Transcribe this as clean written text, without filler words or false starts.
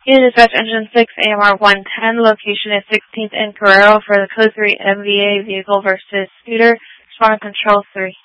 Unit Dispatch Engine 6, AMR 110, location is 16th and Carrero for the Code 3 MVA vehicle versus scooter. Respond to Control 3.